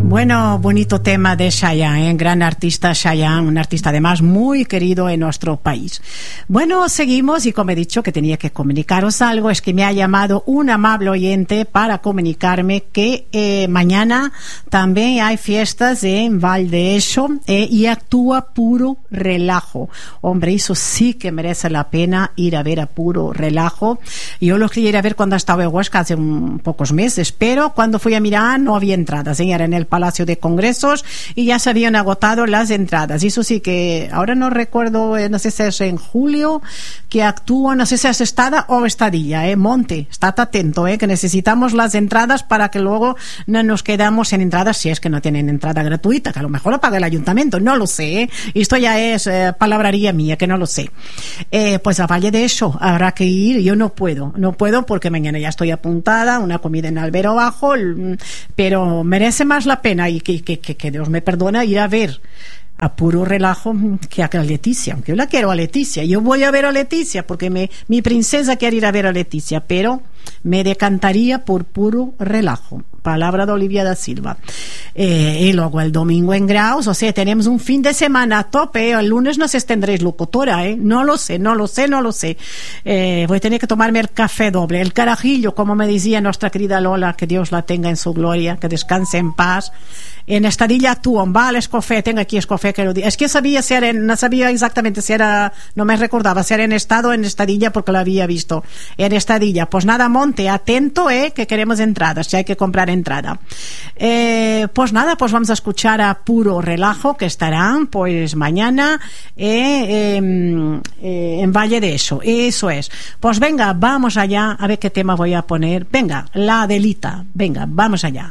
Bueno, bonito tema de Chayanne, gran artista Chayanne, un artista además muy querido en nuestro país. Bueno, seguimos y como he dicho que tenía que comunicaros algo, es que me ha llamado un amable oyente para comunicarme que mañana también hay fiestas en Valdeeixo y actúa Puro Relajo. Hombre, eso sí que merece la pena ir a ver a Puro Relajo. Yo lo quería ir a ver cuando estaba en Huesca hace pocos meses, pero cuando fui a mirar no había entradas, era en el Palacio de Congresos y ya se habían agotado las entradas. Eso sí que ahora no recuerdo, no sé si es en julio que actúa, no sé si es Estada o Estadilla, Monte, estate atento, que necesitamos las entradas para que luego no nos quedamos sin entradas si es que no tienen entrada gratuita, que a lo mejor lo paga el ayuntamiento, no lo sé, esto ya es palabrería mía, que no lo sé. Pues a Valdeeixo habrá que ir, yo no puedo porque mañana ya estoy apuntada, una comida en Albero Bajo, pero merece más la pena y que Dios me perdona ir a ver a Puro Relajo que a Leticia, aunque yo la quiero a Leticia, yo voy a ver a Leticia porque mi princesa quiere ir a ver a Leticia, pero me decantaría por Puro Relajo, palabra de Olivia da Silva. Y luego el domingo en Graus, o sea, tenemos un fin de semana a tope, el lunes no sé si tendréis locutora, no lo sé. Voy a tener que tomarme el café doble, el carajillo, como me decía nuestra querida Lola, que Dios la tenga en su gloria, que descanse en paz. En Estadilla actúan, va al Escofé, tengo aquí Escofé que lo diga. Es que no sabía exactamente si era, no me recordaba si era en Estado o en Estadilla porque lo había visto. En Estadilla, pues nada, Monte, atento, que queremos entradas, si hay que comprar entrada. Pues nada, pues vamos a escuchar a Puro Relajo, que estarán pues mañana en Valdeeixo, eso es. Pues venga, vamos allá, a ver qué tema voy a poner. Venga, la Adelita, venga, vamos allá.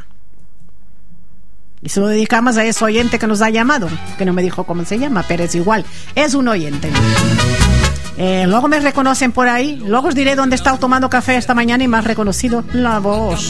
Y se lo dedicamos a ese oyente que nos ha llamado, que no me dijo cómo se llama, pero es igual, es un oyente. Luego me reconocen por ahí, luego os diré dónde he estado tomando café esta mañana y me has reconocido la voz.